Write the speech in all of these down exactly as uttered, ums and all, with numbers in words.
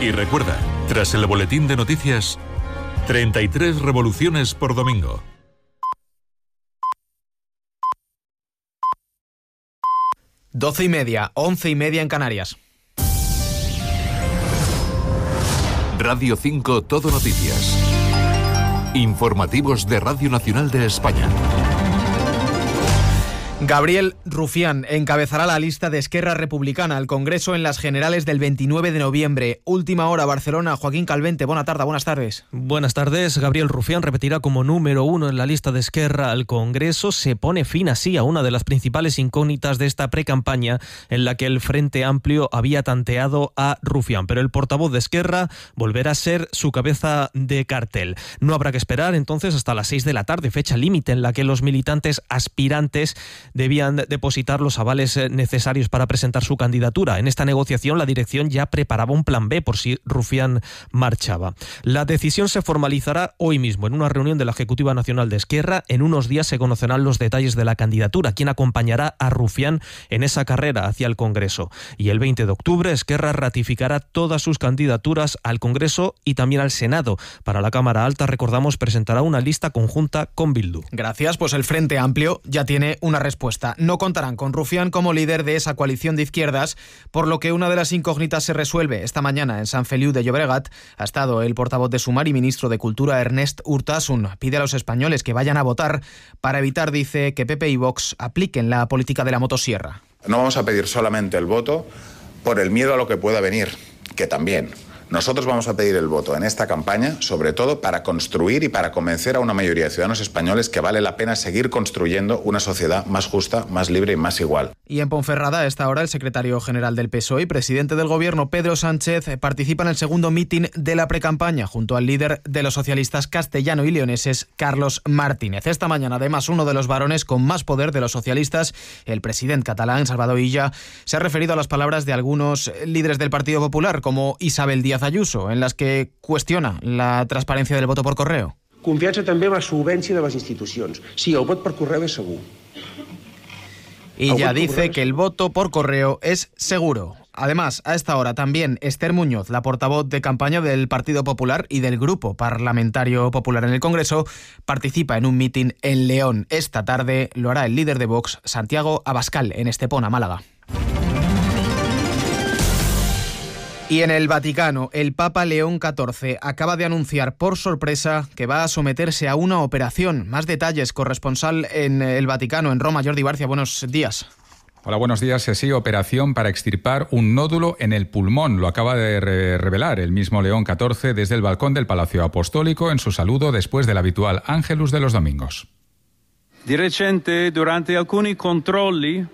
Y recuerda, tras el boletín de noticias, treinta y tres revoluciones por domingo. Doce y media, once y media en Canarias. Radio cinco Todo Noticias. Informativos de Radio Nacional de España. Gabriel Rufián encabezará la lista de Esquerra Republicana al Congreso en las generales del veintinueve de noviembre. Última hora, Barcelona. Joaquín Calvente, buena tarde, buenas tardes. Buenas tardes. Gabriel Rufián repetirá como número uno en la lista de Esquerra al Congreso. Se pone fin así a una de las principales incógnitas de esta precampaña en la que el Frente Amplio había tanteado a Rufián. Pero el portavoz de Esquerra volverá a ser su cabeza de cartel. No habrá que esperar entonces hasta las seis de la tarde, fecha límite en la que los militantes aspirantes debían depositar los avales necesarios para presentar su candidatura. En esta negociación la dirección ya preparaba un plan B por si Rufián marchaba. La decisión se formalizará hoy mismo en una reunión de la Ejecutiva Nacional de Esquerra. En unos días se conocerán los detalles de la candidatura, quién acompañará a Rufián en esa carrera hacia el Congreso. Y el veinte de octubre Esquerra ratificará todas sus candidaturas al Congreso y también al Senado. Para la Cámara Alta, recordamos, presentará una lista conjunta con Bildu. Gracias, pues el Frente Amplio ya tiene una respuesta. No contarán con Rufián como líder de esa coalición de izquierdas, por lo que una de las incógnitas se resuelve. Esta mañana en Sant Feliu de Llobregat ha estado el portavoz de Sumar y ministro de Cultura, Ernest Urtasun. Pide a los españoles que vayan a votar para evitar, dice, que P P y Vox apliquen la política de la motosierra. No vamos a pedir solamente el voto por el miedo a lo que pueda venir, que también. Nosotros vamos a pedir el voto en esta campaña, sobre todo para construir y para convencer a una mayoría de ciudadanos españoles que vale la pena seguir construyendo una sociedad más justa, más libre y más igual. Y en Ponferrada, a esta hora, el secretario general del P S O E y presidente del Gobierno, Pedro Sánchez, participa en el segundo mitin de la precampaña junto al líder de los socialistas castellano y leoneses, Carlos Martínez. Esta mañana, además, uno de los varones con más poder de los socialistas, el presidente catalán, Salvador Illa, se ha referido a las palabras de algunos líderes del Partido Popular, como Isabel Díaz Ayuso, en las que cuestiona la transparencia del voto por correo. Confiança també en la solvència de les institucions. Sí, el vot per correu és segur. Y ya dice que el voto por correo es seguro. Además, a esta hora también Esther Muñoz, la portavoz de campaña del Partido Popular y del Grupo Parlamentario Popular en el Congreso, participa en un mitin en León. Esta tarde lo hará el líder de Vox, Santiago Abascal, en Estepona, Málaga. Y en el Vaticano, el Papa León catorce acaba de anunciar por sorpresa que va a someterse a una operación. Más detalles, corresponsal en el Vaticano, en Roma, Jordi Barcia, buenos días. Hola, buenos días. Sí, operación para extirpar un nódulo en el pulmón. Lo acaba de re- revelar el mismo León catorce desde el balcón del Palacio Apostólico en su saludo después del habitual Ángelus de los domingos. Di recente, durante alcuni controlli,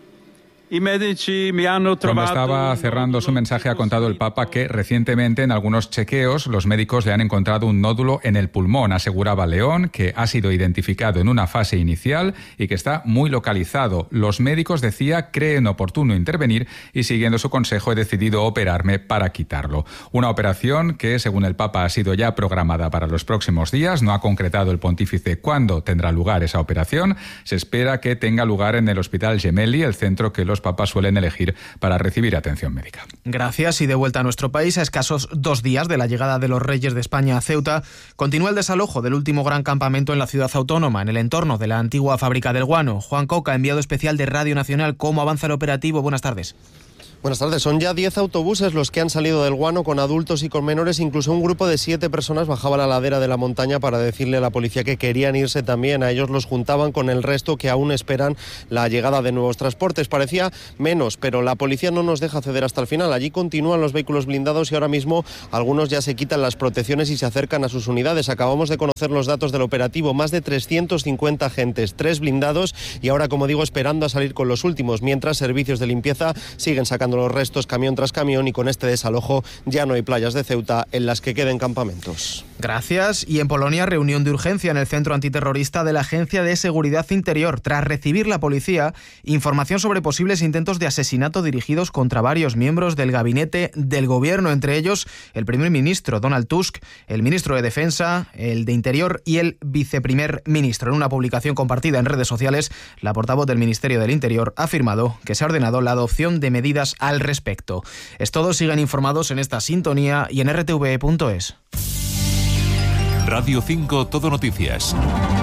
Cuando estaba cerrando su mensaje ha contado el Papa que recientemente en algunos chequeos los médicos le han encontrado un nódulo en el pulmón. Aseguraba León que ha sido identificado en una fase inicial y que está muy localizado. Los médicos, decía, creen oportuno intervenir y siguiendo su consejo he decidido operarme para quitarlo. Una operación que, según el Papa, ha sido ya programada para los próximos días. No ha concretado el pontífice cuándo tendrá lugar esa operación. Se espera que tenga lugar en el Hospital Gemelli, el centro que los papas suelen elegir para recibir atención médica. Gracias. Y de vuelta a nuestro país, a escasos dos días de la llegada de los Reyes de España a Ceuta, continúa el desalojo del último gran campamento en la ciudad autónoma, en el entorno de la antigua fábrica del guano. Juan Coca, enviado especial de Radio Nacional. ¿Cómo avanza el operativo? Buenas tardes. Buenas tardes. Son ya diez autobuses los que han salido del guano con adultos y con menores. Incluso un grupo de siete personas bajaba la ladera de la montaña para decirle a la policía que querían irse también. A ellos los juntaban con el resto que aún esperan la llegada de nuevos transportes. Parecía menos, pero la policía no nos deja ceder hasta el final. Allí continúan los vehículos blindados y ahora mismo algunos ya se quitan las protecciones y se acercan a sus unidades. Acabamos de conocer los datos del operativo. Más de trescientos cincuenta agentes, tres blindados y ahora, como digo, esperando a salir con los últimos, mientras servicios de limpieza siguen sacando los restos camión tras camión y con este desalojo ya no hay playas de Ceuta en las que queden campamentos. Gracias. Y en Polonia, reunión de urgencia en el centro antiterrorista de la Agencia de Seguridad Interior, tras recibir la policía información sobre posibles intentos de asesinato dirigidos contra varios miembros del gabinete del gobierno, entre ellos el primer ministro Donald Tusk, el ministro de Defensa, el de Interior y el viceprimer ministro. En una publicación compartida en redes sociales, la portavoz del Ministerio del Interior ha afirmado que se ha ordenado la adopción de medidas al respecto. Es todo, sigan informados en esta sintonía y en r t v e punto es. Radio cinco Todo Noticias.